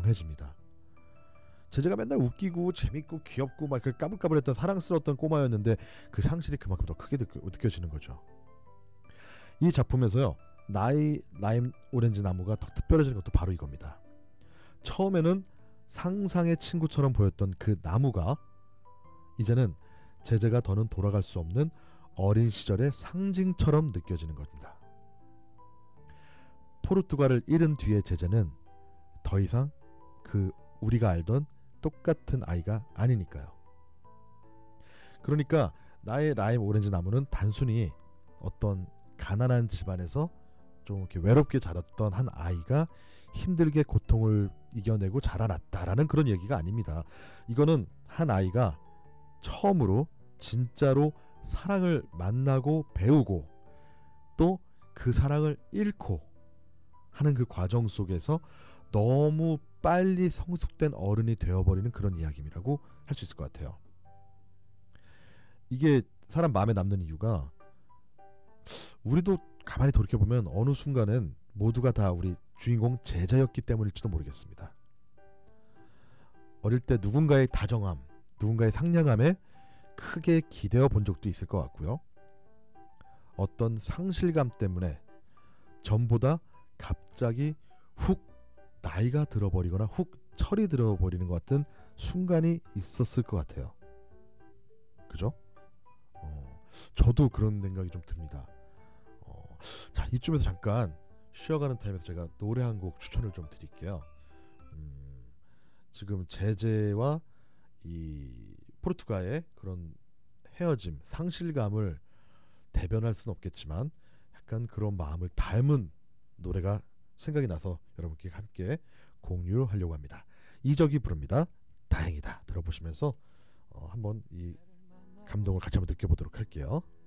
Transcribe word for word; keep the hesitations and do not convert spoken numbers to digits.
멍해집니다. 제재가 맨날 웃기고 재밌고 귀엽고 막 그 까불까불했던 사랑스러웠던 꼬마였는데 그 상실이 그만큼 더 크게 느껴, 느껴지는 거죠. 이 작품에서요, 나의 라임 오렌지 나무가 더 특별해지는 것도 바로 이겁니다. 처음에는 상상의 친구처럼 보였던 그 나무가 이제는 제재가 더는 돌아갈 수 없는 어린 시절의 상징처럼 느껴지는 겁니다. 포르투갈을 잃은 뒤의 제재는 더 이상 그 우리가 알던 똑같은 아이가 아니니까요. 그러니까 나의 라임 오렌지 나무는 단순히 어떤 가난한 집안에서 좀 이렇게 외롭게 자랐던 한 아이가 힘들게 고통을 이겨내고 자라났다라는 그런 얘기가 아닙니다. 이거는 한 아이가 처음으로 진짜로 사랑을 만나고 배우고 또 그 사랑을 잃고 하는 그 과정 속에서 너무 빨리 성숙된 어른이 되어버리는 그런 이야기라고 할 수 있을 것 같아요. 이게 사람 마음에 남는 이유가 우리도 가만히 돌이켜보면 어느 순간은 모두가 다 우리 주인공 제자였기 때문일지도 모르겠습니다. 어릴 때 누군가의 다정함, 누군가의 상냥함에 크게 기대어 본 적도 있을 것 같고요. 어떤 상실감 때문에 전보다 갑자기 훅 나이가 들어버리거나 훅 철이 들어버리는 것 같은 순간이 있었을 것 같아요. 그죠? 어, 저도 그런 생각이 좀 듭니다. 어, 자, 이쯤에서 잠깐 쉬어가는 타임에서 제가 노래 한 곡 추천을 좀 드릴게요. 음, 지금 제재와 이 포르투갈의 그런 헤어짐, 상실감을 대변할 수는 없겠지만 약간 그런 마음을 닮은 노래가 생각이 나서 여러분께 함께 공유하려고 합니다. 이적이 부릅니다. 다행이다. 들어보시면서 어, 한번 이 감동을 같이 한번 느껴보도록 할게요.